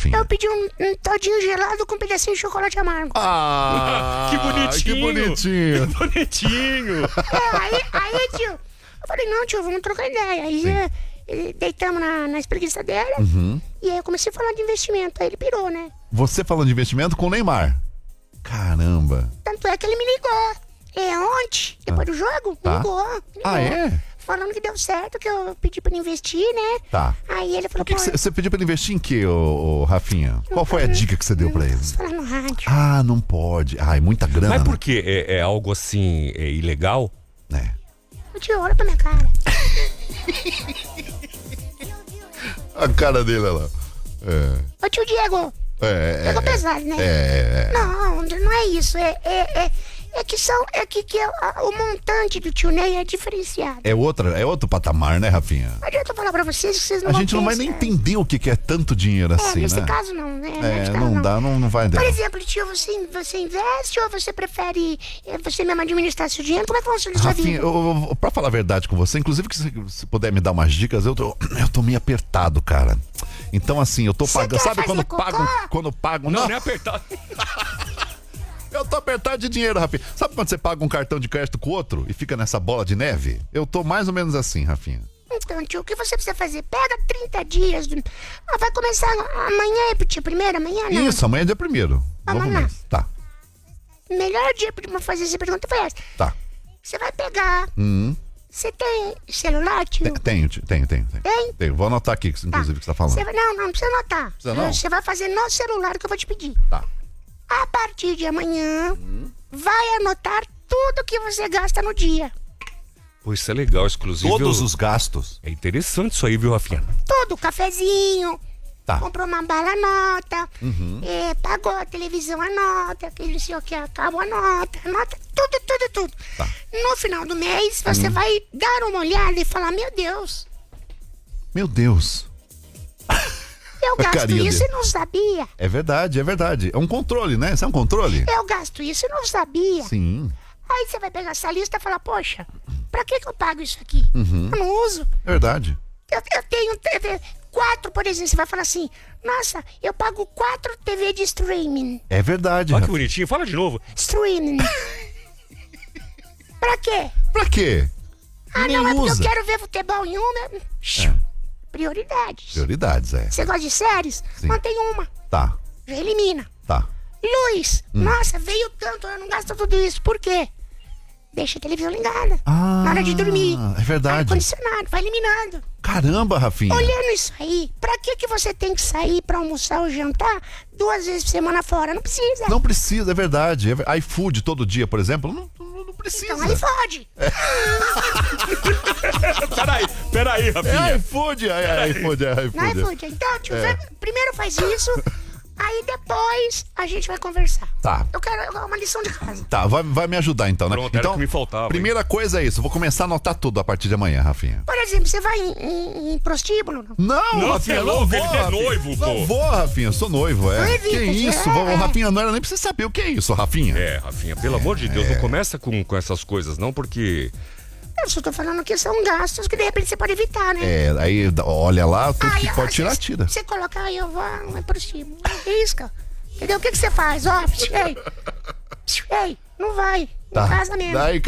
Rafinha? Eu pedi um todinho gelado com um pedacinho de chocolate amargo. Que bonitinho. Que bonitinho. Que bonitinho. Aí, tio, eu falei, não, tio, vamos trocar ideia. Aí deitamos na espreguiçadeira. E aí eu comecei a falar de investimento. Aí ele pirou, né? Você falando de investimento com o Neymar. Caramba. Tanto é que ele me ligou. Ontem, depois do jogo, me ligou. É? Falando que deu certo, que eu pedi pra ele investir, né? Tá. Aí ele falou, Você pediu pra ele investir em quê, ô Rafinha? Qual foi a dica que você deu pra ele? Não posso falar no rádio. Não pode. É muita grana. Mas por quê? É algo assim, ilegal? Ô, tio, olha pra minha cara. A cara dele, olha lá. Ô, tio Diego. Pegou pesado, né? Não é isso. O montante do tio Ney é diferenciado. É outro patamar, né, Rafinha? Não adianta eu falar pra vocês que vocês não A vão gente não vai nem entender o que é tanto dinheiro assim, nesse né? caso não, né? Não vai dar. Por exemplo, tio, você investe ou você prefere você mesmo administrar seu dinheiro? Como é que funciona a sua Rafinha, vida? pra falar a verdade com você, inclusive que se puder me dar umas dicas, eu tô meio apertado, cara. Então assim, eu tô pagando. Sabe quando pagam? Não é apertado. Eu tô apertado de dinheiro, Rafinha. Sabe quando você paga um cartão de crédito com o outro e fica nessa bola de neve? Eu tô mais ou menos assim, Rafinha. Então, tio, o que você precisa fazer? Pega 30 dias. Vai começar amanhã, tio, primeiro? Amanhã não. Isso, amanhã é dia 1º. Vamos lá. Tá. Melhor dia pra fazer essa pergunta foi essa. Tá. Você vai pegar. Você tem celular, tio? Tenho. Tem? Vou anotar aqui, inclusive, o que você tá falando. Não precisa anotar. Precisa não? Você vai fazer no celular que eu vou te pedir. Tá. A partir de amanhã, vai anotar tudo que você gasta no dia. Pô, isso é legal, exclusivo. Todos os gastos. É interessante isso aí, viu, Rafinha? Tudo, cafezinho. Tá. Comprou uma bala, anota. Pagou a televisão, anota. Aquele sei o que, acabou, anota. Anota tudo. Tá. No final do mês, você vai dar uma olhada e falar, meu Deus, eu gasto carinha isso dele. e não sabia. É verdade. É um controle, né? Isso é um controle? Eu gasto isso e não sabia. Sim. Aí você vai pegar essa lista e falar, poxa, pra que eu pago isso aqui? Eu não uso. Verdade. Eu tenho TV 4, por exemplo. Você vai falar assim, nossa, eu pago 4 TV de streaming. É verdade. Olha que bonitinho, fala de novo. Streaming. Pra quê? Pra quê? Não, é porque eu quero ver futebol em uma. Prioridades. Prioridades, Você gosta de séries? Sim. Mantém uma. Tá. Já elimina. Tá. Luz. Nossa, veio tanto, eu não gasto tudo isso. Por quê? Deixa a televisão ligada. Na hora de dormir. É verdade. Ar-condicionado, vai eliminando. Caramba, Rafinha. Olhando isso aí, pra que você tem que sair pra almoçar ou jantar 2 vezes por semana fora? Não precisa. Não precisa, é verdade. iFood todo dia, por exemplo, não precisa. Então aí fode. Peraí, Rafinha. iFood. Não é iFood. Então, tio, primeiro faz isso, aí depois a gente vai conversar. Tá. Eu quero uma lição de casa. Tá, vai me ajudar então, né? Pronto, era então, o que me faltava, primeira coisa é isso, vou começar a anotar tudo a partir de amanhã, Rafinha. Por exemplo, você vai em prostíbulo? Não, Rafinha, você é louco, ele é Rafinha. noivo, pô. Não vou, Rafinha, eu sou noivo, Não evita, Que isso, Rafinha, não era nem pra você saber o que é isso, Rafinha. Rafinha, pelo amor de Deus, não começa com essas coisas, não, porque... Eu só tô falando que são gastos que de repente você pode evitar, né? Aí olha lá, tudo que pode tirar, tira. Você coloca aí, eu vou, vai prostíbulo, risca. Entendeu? O que você faz? Ó, ei, não vai. Tá. Em casa mesmo. Daí,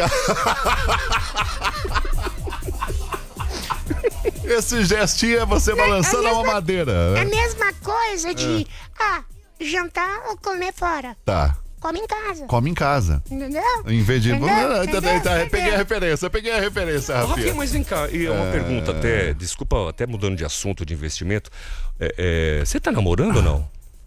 esse gestinho é você balançando a mamadeira. É a mesma coisa de, jantar ou comer fora. Tá. Come em casa. Come em casa. Entendeu? Em vez de... Entendeu? Peguei a referência, Rafinha. Rafinha, mas vem cá, e uma pergunta até, desculpa, até mudando de assunto, de investimento. Você tá namorando ou não?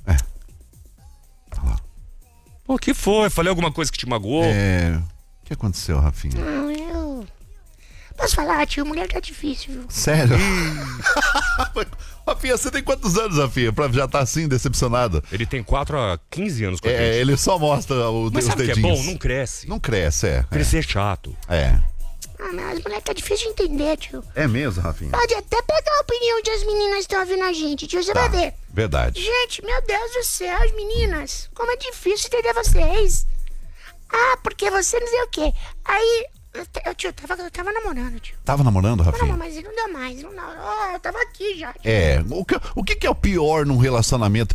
O que foi? Falei alguma coisa que te magoou? O que aconteceu, Rafinha? Não, eu... Posso falar, tio? Mulher tá difícil, viu? Sério? Rafinha, você tem quantos anos, Rafinha? Pra já estar assim, decepcionado? Ele tem 4 a 15 anos com a gente. Ele só mostra Mas os sabe o que é dedinhos. bom? Não cresce. Não cresce, Crescer é chato. Mas mulher tá difícil de entender, tio. É mesmo, Rafinha? Pode até pegar a opinião de as meninas que estão ouvindo a gente, tio. Você vai ver. Verdade. Gente, meu Deus do céu, as meninas, como é difícil entender vocês. Porque você não sei o quê. Aí, tio, eu tava namorando, tio. Tava namorando, Rafinha? Não, mas não deu mais. Eu tava aqui já, tio. O que é o pior num relacionamento